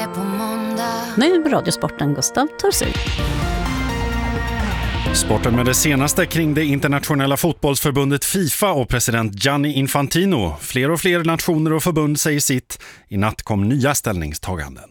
är på måndag. Nu Radiosporten Gustav Torsi. Sporten med det senaste kring det internationella fotbollsförbundet FIFA och president Gianni Infantino. Fler och fler nationer och förbund säger sitt. I natt kom nya ställningstaganden.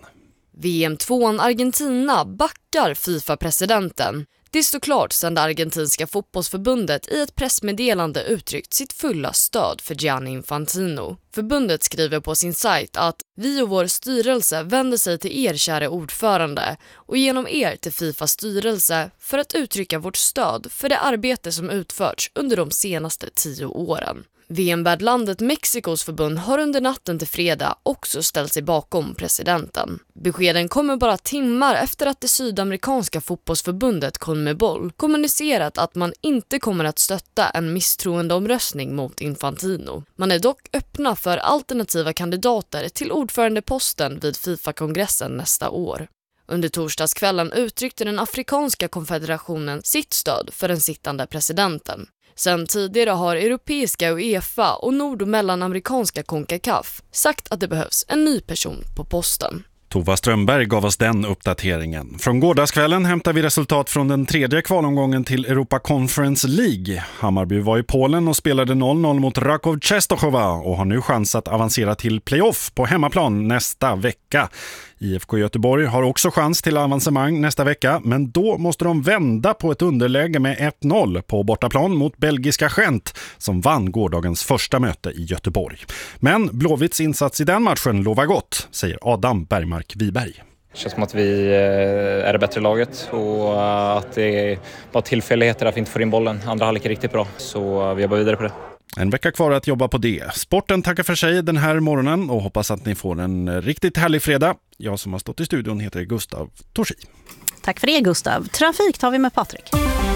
VM-2 Argentina backar FIFA-presidenten. Det står klart sedan det argentinska fotbollsförbundet i ett pressmeddelande uttryckt sitt fulla stöd för Gianni Infantino. Förbundet skriver på sin sajt att vi och vår styrelse vänder sig till er kära ordförande och genom er till FIFAs styrelse för att uttrycka vårt stöd för det arbete som utförts under de senaste 10 åren. VM-värdlandet Mexikos förbund har under natten till fredag också ställt sig bakom presidenten. Beskeden kommer bara timmar efter att det sydamerikanska fotbollsförbundet CONMEBOL kommunicerat att man inte kommer att stötta en misstroendeomröstning mot Infantino. Man är dock öppna för alternativa kandidater till ordförandeposten vid FIFA-kongressen nästa år. Under torsdagskvällen uttryckte den afrikanska konfederationen sitt stöd för den sittande presidenten. Sen tidigare har europeiska UEFA och nord- och mellanamerikanska CONCACAF sagt att det behövs en ny person på posten. Tova Strömberg gav oss den uppdateringen. Från gårdagskvällen hämtar vi resultat från den tredje kvalomgången till Europa Conference League. Hammarby var i Polen och spelade 0-0 mot Raków Częstochowa och har nu chans att avancera till playoff på hemmaplan nästa vecka. IFK Göteborg har också chans till avancemang nästa vecka, men då måste de vända på ett underläge med 1-0 på bortaplan mot belgiska Gent som vann gårdagens första möte i Göteborg. Men Blåvitts insats i den matchen lovar gott, säger Adam Bergmark-Wiberg. Det känns som att vi är det bättre laget och att det är bara tillfälligheter att vi inte får in bollen. Andra halvlek är riktigt bra, så vi jobbar vidare på det. En vecka kvar att jobba på det. Sporten tackar för sig den här morgonen och hoppas att ni får en riktigt härlig fredag. Jag som har stått i studion heter Gustav Torsi. Tack för det Gustav. Trafik tar vi med Patrik.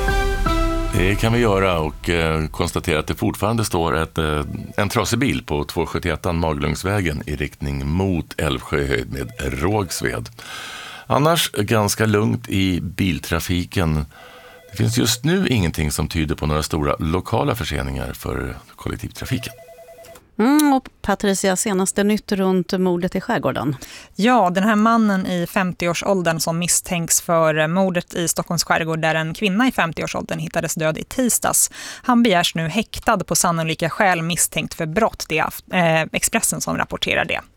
Det kan vi göra och konstatera att det fortfarande står en trasig bil på 271 Maglungsvägen i riktning mot Älvsjöhöjd med Rågsved. Annars ganska lugnt i biltrafiken. Det finns just nu ingenting som tyder på några stora lokala förseningar för kollektivtrafiken. Och Patricia, senaste nytt runt mordet i skärgården. Ja, den här mannen i 50-årsåldern som misstänks för mordet i Stockholms skärgård där en kvinna i 50-årsåldern hittades död i tisdags. Han begärs nu häktad på sannolika skäl misstänkt för brott. Det är Expressen som rapporterar det.